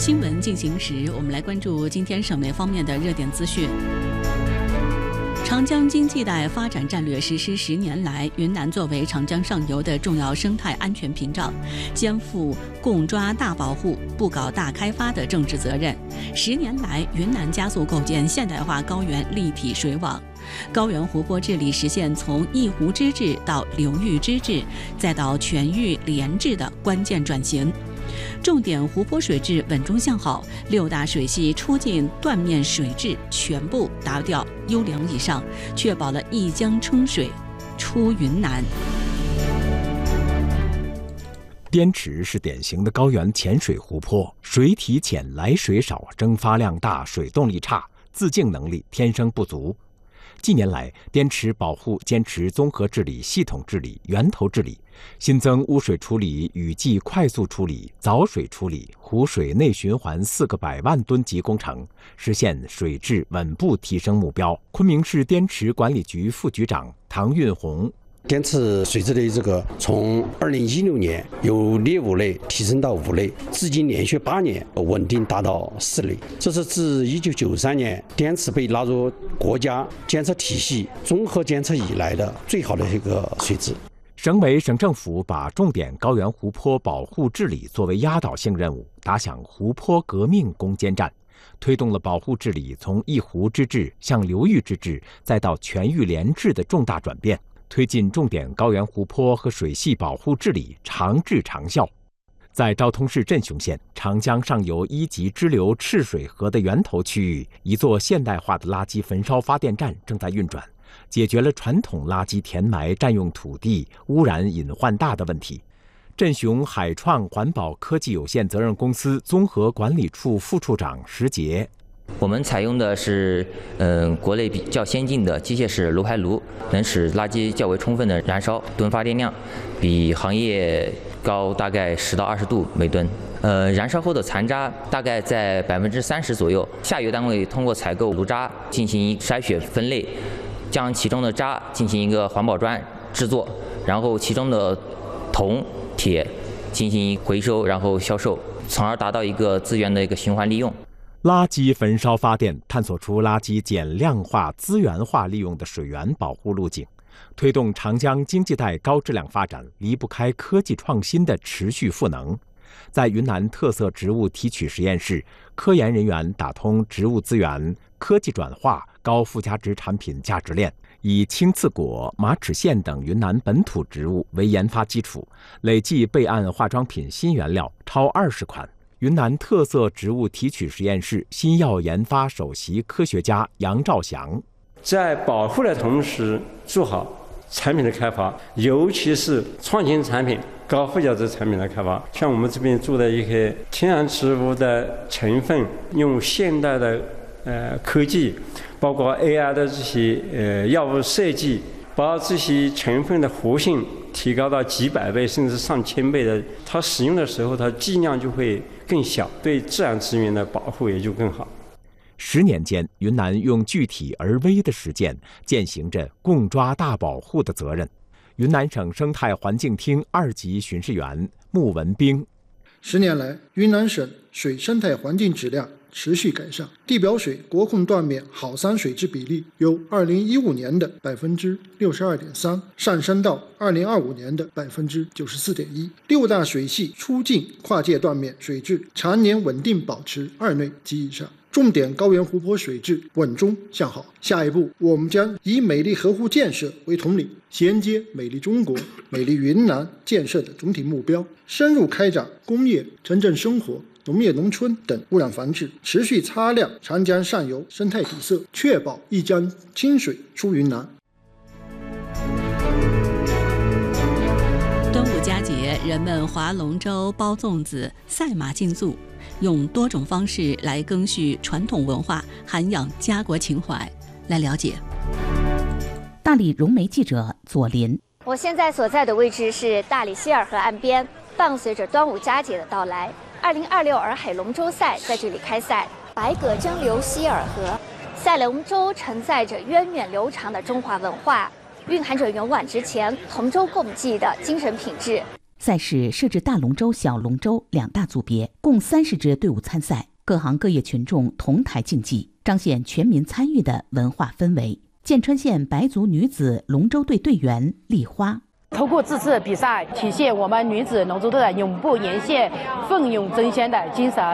新闻进行时，我们来关注今天省内方面的热点资讯。长江经济带发展战略实施10年来，云南作为长江上游的重要生态安全屏障，肩负共抓大保护、不搞大开发的政治责任。10年来，云南加速构建现代化高原立体水网，高原湖泊治理实现从一湖之治到流域之治，再到全域联治的关键转型。重点湖泊水质稳中向好，6大水系出境断面水质全部达到优良以上，确保了一江春水出云南。 滇池是典型的高原浅水湖泊，水体浅，来水少，蒸发量大，水动力差，自净能力天生不足。近年来，滇池保护坚持综合治理、系统治理、源头治理，新增污水处理、雨季快速处理、早水处理、湖水内循环4个100万吨级工程，实现水质稳步提升目标。昆明市滇池管理局副局长唐运红。 滇池水质的从2016年由劣5类提升到5类，至今连续8年稳定达到4类。这是自1993年滇池被纳入国家监测体系综合监测以来的最好的一个水质。 省委省政府把重点高原湖泊保护治理作为压倒性任务，打响湖泊革命攻坚战，推动了保护治理从一湖之治向流域之治，再到全域联治的重大转变。推进重点高原湖泊和水系保护治理长治长效。在昭通市镇雄县长江上游1级支流赤水河的源头区域，一座现代化的垃圾焚烧发电站正在运转，解决了传统垃圾填埋占用土地、污染隐患大的问题。镇雄海创环保科技有限责任公司综合管理处副处长石杰。 我们采用的是国内比较先进的机械式炉排炉，能使垃圾较为充分的燃烧，吨发电量比行业高大概10到20度每吨。燃烧后的残渣大概在30%左右。下游单位通过采购炉渣进行筛选分类，将其中的渣进行一个环保砖制作，然后其中的铜、铁进行回收，然后销售，从而达到一个资源的一个循环利用。 垃圾焚烧发电探索出垃圾减量化、资源化利用的水源保护路径，推动长江经济带高质量发展离不开科技创新的持续赋能。在云南特色植物提取实验室，科研人员打通植物资源、科技转化、高附加值产品价值链，以青刺果、马齿苋等云南本土植物为研发基础，累计备案化妆品新原料超20款。云南特色植物提取实验室新药研发首席科学家杨兆祥， 在保护的同时做好产品的开发，尤其是创新产品、高附加值产品的开发。像我们这边做的一些天然植物的成分，用现代的科技，包括 AI 的这些药物设计，把这些成分的活性提高到几百倍甚至上千倍的，它使用的时候它剂量就会更小，对自然资源的保护也就更好。 10年间，云南用具体而微的实践践行着共抓大保护的责任。云南省生态环境厅2级巡视员穆文兵 ：10年来，云南省水生态环境质量持续改善，地表水国控断面好山水质比例由2015年的62.3%上升到2025年的94.1%。6大水系出境跨界断面水质常年稳定保持2类及以上，重点高原湖泊水质稳中向好。下一步，我们将以美丽河湖建设为统领，衔接美丽中国、美丽云南建设的总体目标，深入开展工业、城镇生活、农业农村等污染防治，持续擦亮长江上游生态底色，确保一江清水出云南。 端午佳节，人们划龙舟、包粽子、赛马竞速，用多种方式来赓续传统文化，涵养家国情怀。来了解。 大理融媒记者左林， 我现在所在的位置是大理希尔河岸边，伴随着端午佳节的到来，2026洱海龙舟赛在这里开赛。百舸争流希尔河，赛龙舟承载着源远流长的中华文化，蕴含着勇往直前、同舟共济的精神品质。 赛事设置大龙舟、小龙舟2大组别，共30支队伍参赛，各行各业群众同台竞技，彰显全民参与的文化氛围。建川县白族女子龙舟队队员丽花， 通过这次的比赛，体现我们女子龙舟队的永不言谢、奋勇争先的精神。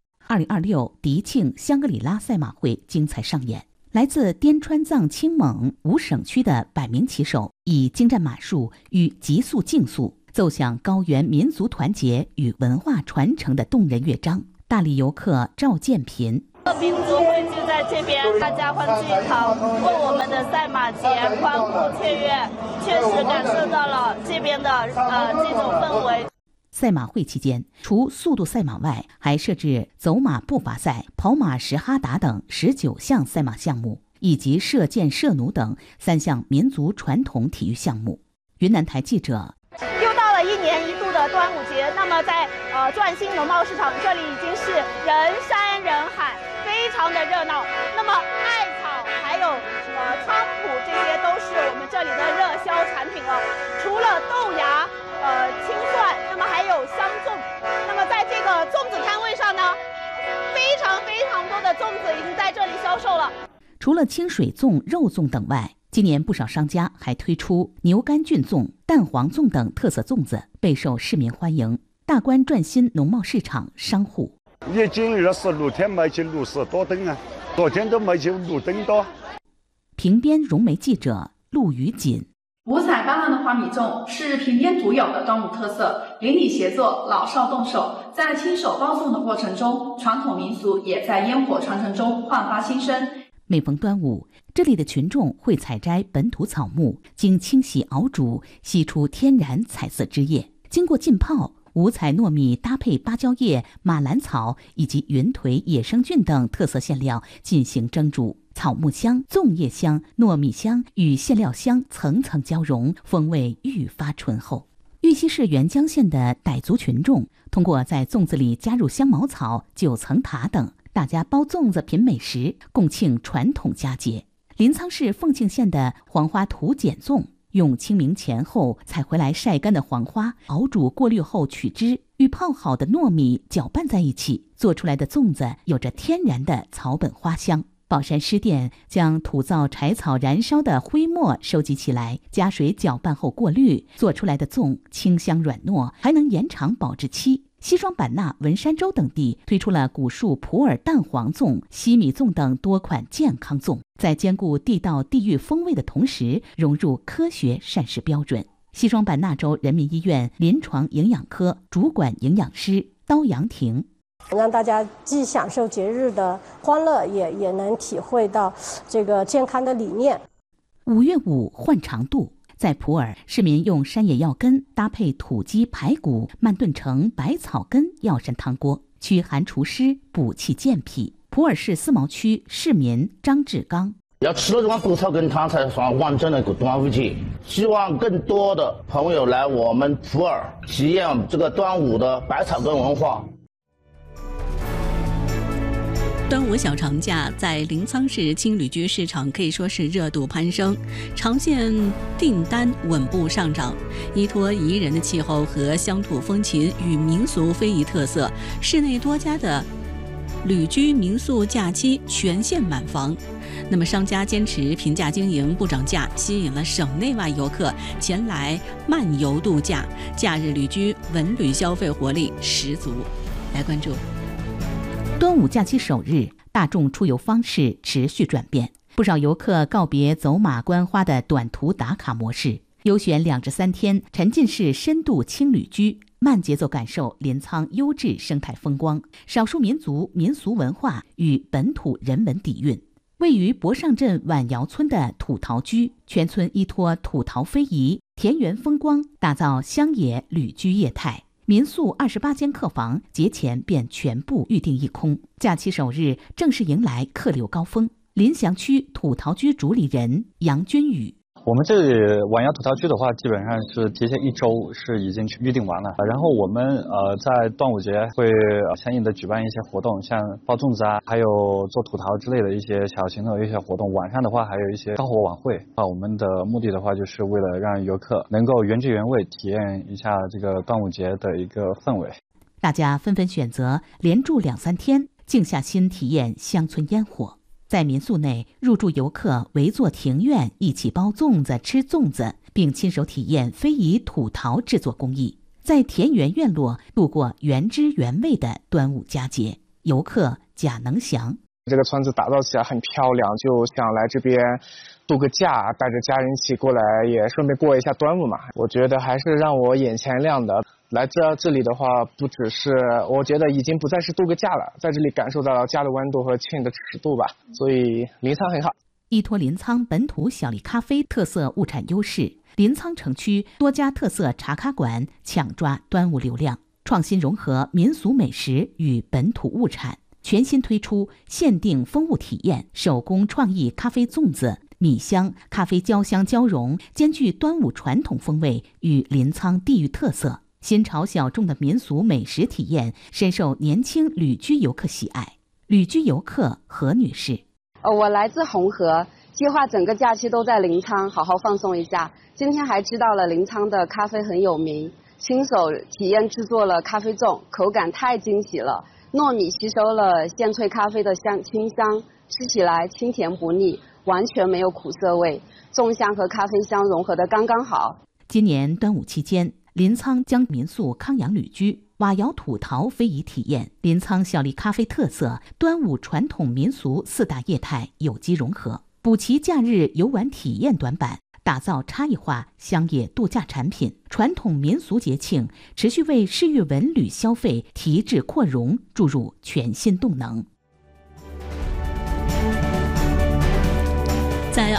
2026迪庆香格里拉赛马会精彩上演，来自滇川藏青蒙5省区的100名骑手，以精湛马术与急速竞速，奏响高原民族团结与文化传承的动人乐章。大理游客赵建平， 民族汇聚在这边，大家欢聚一堂，为我们的赛马节欢呼雀跃，确实感受到了这边的这种氛围。 赛马会期间，除速度赛马外，还设置走马步伐赛、跑马石哈达等19项赛马项目，以及射箭、射弩等3项民族传统体育项目。云南台记者。 又到了1年1度的端午节，那么在转心农贸市场，这里已经是人山人海，非常的热闹。那么艾草还有菖蒲，这些都是我们这里的热销产品了。除了豆芽、青蒜，那么还有香粽。那么在这个粽子摊位上呢，非常多的粽子已经在这里销售了。 除了清水粽、肉粽等外，今年不少商家还推出牛肝菌粽、蛋黄粽等特色粽子，备受市民欢迎。大关转心农贸市场商户， 已经26天卖起60多吨啊，昨天都卖起5吨多。 平边融媒记者陆宇锦， 五彩斑斓的花米粽是平边独有的端午特色，邻里协作，老少动手，在亲手包粽的过程中，传统民俗也在烟火传承中焕发新生。 每逢端午，这里的群众会采摘本土草木，经清洗熬煮，析出天然彩色汁液，经过浸泡，五彩糯米搭配芭蕉叶、马兰草以及云腿、野生菌等特色馅料进行蒸煮，草木香、粽叶香、糯米香与馅料香层层交融，风味愈发醇厚。玉溪市沅江县的傣族群众通过在粽子里加入香茅草、9层塔等，大家包粽子品美食，共庆传统佳节。临沧市凤庆县的黄花土碱粽，用清明前后采回来晒干的黄花熬煮过滤后取汁，与泡好的糯米搅拌在一起，做出来的粽子有着天然的草本花香。宝山湿店将土灶柴草燃烧的灰末收集起来，加水搅拌后过滤，做出来的粽清香软糯，还能延长保质期。西双版纳、文山州等地推出了古树普洱蛋黄粽、西米粽等多款健康粽，在兼顾地道地域风味的同时，融入科学膳食标准。西双版纳州人民医院临床营养科主管营养师刀阳婷， 让大家既享受节日的欢乐，也能体会到这个健康的理念。 5月5换肠肚，在普洱，市民用山野药根搭配土鸡排骨慢炖成百草根药膳汤锅，驱寒除湿，补气健脾。普洱市思茅区市民张志刚， 要吃了这碗百草根汤才算完整的端午节。希望更多的朋友来我们普洱体验这个端午的百草根文化。 端午小长假在临沧市青旅居市场可以说是热度攀升，长线订单稳步上涨。依托宜人的气候和乡土风情与民俗非遗特色，市内多家的旅居民宿假期全线满房。那么商家坚持平价经营不涨价，吸引了省内外游客前来漫游度假，假日旅居文旅消费活力十足。来关注端午假期首日，大众出游方式持续转变，不少游客告别走马观花的短途打卡模式，优选2至3天沉浸式深度轻旅居，慢节奏感受临沧优质生态风光、少数民族民俗文化与本土人文底蕴。位于博上镇晚窑村的土陶居，全村依托土陶非遗、田园风光，打造乡野旅居业态。民宿28间客房节前便全部预订一空，假期首日正式迎来客流高峰。临祥区土陶居主理人杨君宇， 我们这里晚窑土陶区的话，基本上是提前1周是已经预定完了。然后我们在端午节会相应的举办一些活动，像包粽子啊，还有做土陶之类的一些小型的一些活动。晚上的话还有一些篝火晚会。我们的目的的话，就是为了让游客能够原汁原味体验一下这个端午节的一个氛围。 大家纷纷选择连住2、3天，静下心体验乡村烟火。在民宿内，入住游客围坐庭院，一起包粽子、吃粽子，并亲手体验非遗土陶制作工艺，在田园院落度过原汁原味的端午佳节。游客贾能祥： 这个村子打造起来很漂亮，就想来这边度个假，带着家人一起过来，也顺便过一下端午嘛。我觉得还是让我眼前亮的。来这里的话，不只是我觉得已经不再是度个假了，在这里感受到了家的温度和亲的尺度吧，所以临沧很好。 依托临沧本土小粒咖啡特色物产优势，临沧城区多家特色茶咖馆抢抓端午流量，创新融合民俗美食与本土物产，全新推出限定风物体验、手工创意咖啡粽子。米香、咖啡焦香交融，兼具端午传统风味与临沧地域特色。新潮小众的民俗美食体验深受年轻旅居游客喜爱。旅居游客何女士： 我来自红河，计划整个假期都在临沧好好放松一下。今天还知道了临沧的咖啡很有名，亲手体验制作了咖啡粽，口感太惊喜了。糯米吸收了现萃咖啡的清香，吃起来清甜不腻，完全没有苦涩味，粽香和咖啡香融合得刚刚好。 今年端午期间，临沧将民宿康养旅居、瓦窑土陶非遗体验、临沧小粒咖啡特色、端午传统民俗4大业态有机融合，补齐假日游玩体验短板，打造差异化乡野度假产品。传统民俗节庆持续为市域文旅消费提质扩容注入全新动能。 在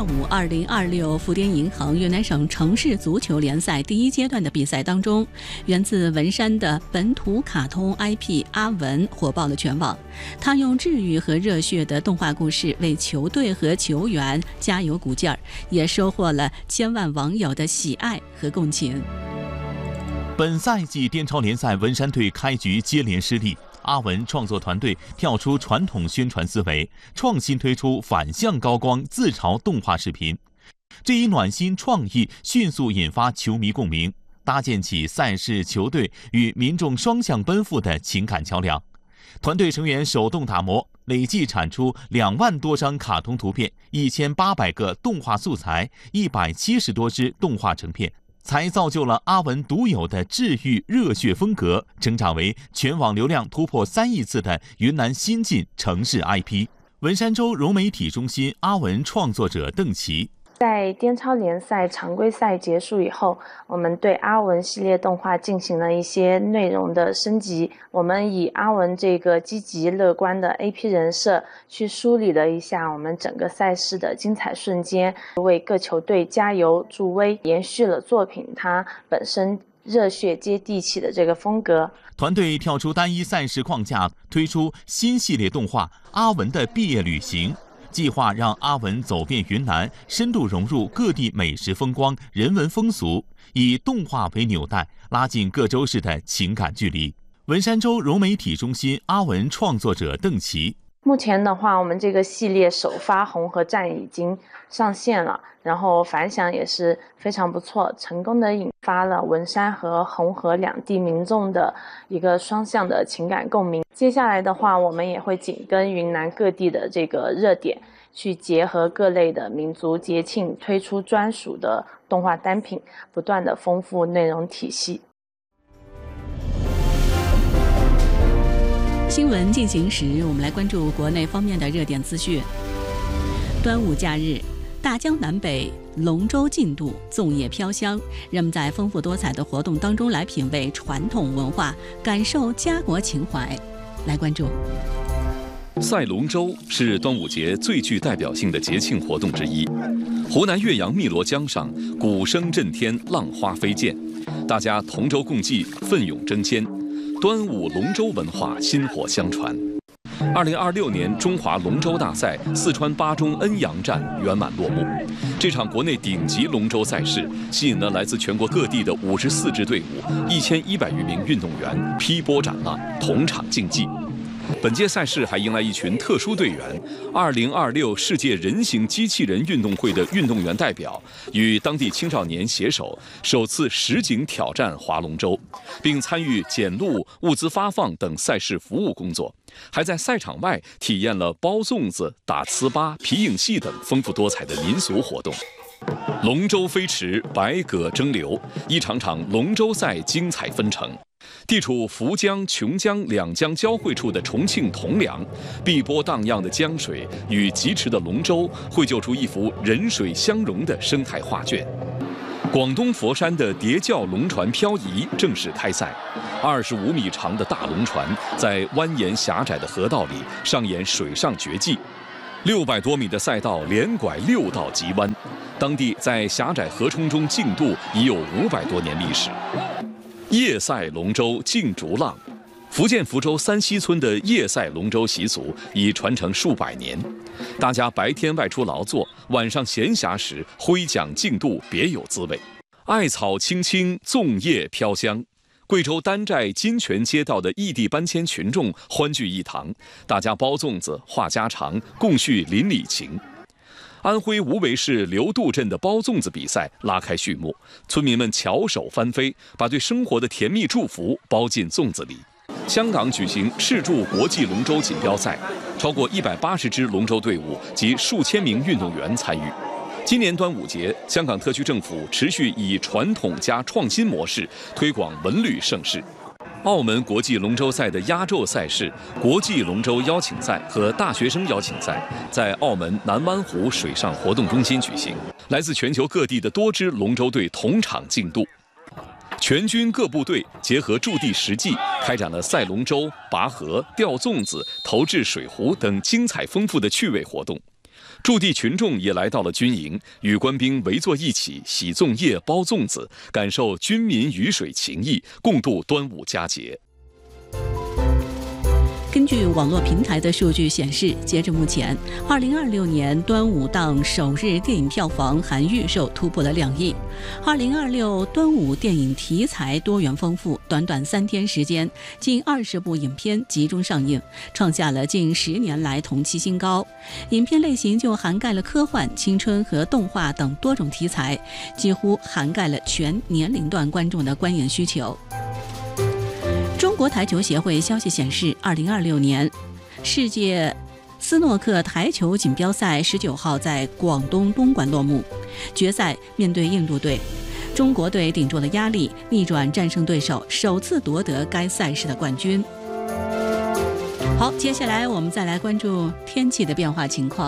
2025-2026福建银行云南省城市足球联赛第1阶段的比赛当中，源自文山的本土卡通 IP 阿文火爆了全网。他用治愈和热血的动画故事为球队和球员加油鼓劲儿，也收获了千万网友的喜爱和共情。 本赛季滇超联赛文山队开局接连失利。阿文创作团队跳出传统宣传思维，创新推出反向高光自嘲动画视频。这一暖心创意迅速引发球迷共鸣，搭建起赛事、球队与民众双向奔赴的情感桥梁。团队成员手动打磨，累计产出2万多张卡通图片、1800个动画素材、170多支动画成片，才造就了阿文独有的治愈热血风格，成长为全网流量突破3亿次的云南新晋城市 IP。文山州融媒体中心阿文创作者邓琦。 在滇超联赛常规赛结束以后，我们对阿文系列动画进行了一些内容的升级。我们以阿文这个积极乐观的 AP 人设去梳理了一下我们整个赛事的精彩瞬间，为各球队加油助威，延续了作品它本身热血接地气的这个风格。 团队跳出单一赛事框架，推出新系列动画《阿文的毕业旅行》。计划让阿文走遍云南，深度融入各地美食风光、人文风俗，以动画为纽带，拉近各州市的情感距离。文山州融媒体中心阿文创作者邓琦。 目前的话，我们这个系列首发红河站已经上线了，然后反响也是非常不错，成功的引发了文山和红河2地民众的一个双向的情感共鸣。接下来的话，我们也会紧跟云南各地的这个热点，去结合各类的民族节庆，推出专属的动画单品，不断的丰富内容体系。 新闻进行时，我们来关注国内方面的热点资讯。端午假日，大江南北龙舟竞渡，粽叶飘香，人们在丰富多彩的活动当中来品味传统文化，感受家国情怀。来关注。 赛龙舟是端午节最具代表性的节庆活动之一。湖南岳阳汨罗江上，鼓声震天，浪花飞溅，大家同舟共济，奋勇争先。端午龙舟文化薪火相传。 2026年中华龙舟大赛四川巴中恩阳站圆满落幕。这场国内顶级龙舟赛事吸引了来自全国各地的54支队伍、1100余名运动员劈波斩浪，同场竞技。本届赛事还迎来一群特殊队员，2026世界人形机器人运动会的运动员代表与当地青少年携手，首次实景挑战划龙舟，并参与检录、物资发放等赛事服务工作，还在赛场外体验了包粽子、打糍粑、皮影戏等丰富多彩的民俗活动。龙舟飞驰，百舸争流，一场场龙舟赛精彩纷呈。地处涪江、琼江两江交汇处的重庆铜梁，碧波荡漾的江水与疾驰的龙舟，绘就出一幅人水相融的生态画卷。广东佛山的叠教龙船漂移正式开赛，25米长的大龙船在蜿蜒狭窄的河道里上演水上绝技，600多米的赛道连拐6道急弯，当地在狭窄河冲中竞渡已有500多年历史。夜赛龙舟竞逐浪，福建福州三溪村的夜赛龙舟习俗已传承数百年。大家白天外出劳作，晚上闲暇时挥桨竞渡，别有滋味。艾草青青，粽叶飘香。贵州丹寨金泉街道的异地搬迁群众欢聚一堂，大家包粽子、话家常，共叙邻里情。安徽无为市刘渡镇的包粽子比赛拉开序幕，村民们巧手翻飞，把对生活的甜蜜祝福包进粽子里。香港举行世铸国际龙舟锦标赛，超过180支龙舟队伍及数千名运动员参与。今年端午节，香港特区政府持续以传统加创新模式推广文旅盛事。澳门国际龙舟赛的压轴赛事国际龙舟邀请赛和大学生邀请赛在澳门南湾湖水上活动中心举行，来自全球各地的多支龙舟队同场竞渡。全军各部队结合驻地实际，开展了赛龙舟、拔河、吊粽子、投掷水壶等精彩丰富的趣味活动。驻地群众也来到了军营，与官兵围坐一起洗粽叶、包粽子，感受军民鱼水情谊，共度端午佳节。 根据网络平台的数据显示，截至目前，2026年端午档首日电影票房含预售突破了2亿。2026端午电影题材多元丰富，短短3天时间，近20部影片集中上映，创下了近10年来同期新高。影片类型就涵盖了科幻、青春和动画等多种题材，几乎涵盖了全年龄段观众的观影需求。中国台球协会消息显示，2026年世界斯诺克台球锦标赛19号在广东东莞落幕。决赛面对印度队，中国队顶住了压力，逆转战胜对手，首次夺得该赛事的冠军。好，接下来我们再来关注天气的变化情况。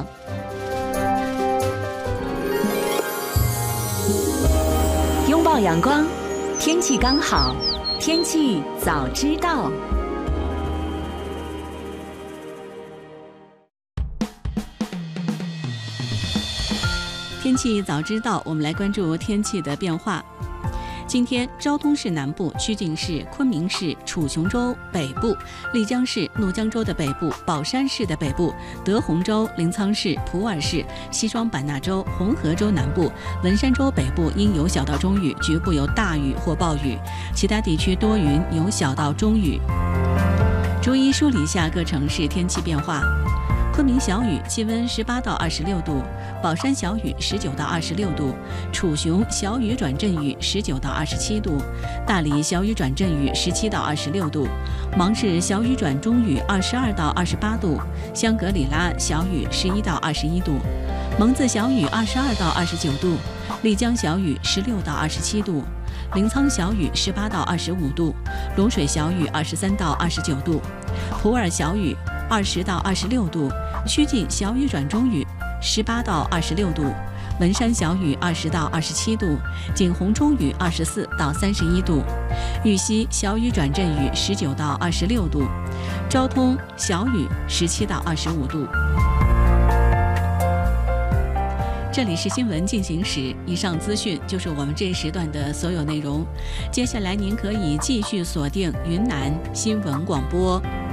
拥抱阳光，天气刚好。天气早知道。 天气早知道，我们来关注天气的变化。今天，昭通市南部、曲靖市、昆明市、楚雄州北部、丽江市、怒江州的北部、宝山市的北部、德宏州、临沧市、普洱市、西双版纳州、红河州南部、文山州北部应有小到中雨，局部有大雨或暴雨，其他地区多云，有小到中雨。逐一梳理一下各城市天气变化。昆明小雨，气温18到26度；宝山小雨19到26度；楚雄小雨转阵雨19到27度；大理小雨转阵雨17到26度；芒市小雨转中雨22到28度；香格里拉小雨11到21度；蒙自小雨22到29度；丽江小雨16到27度；临沧小雨18到25度；龙水小雨23到29度；普洱小雨20到26度；曲靖小雨转中雨18到26度；文山小雨20到27度；景洪中雨24到31度；玉溪小雨转阵雨19到26度；昭通小雨17到25度。这里是新闻进行时，以上资讯就是我们这一时段的所有内容。接下来您可以继续锁定云南新闻广播。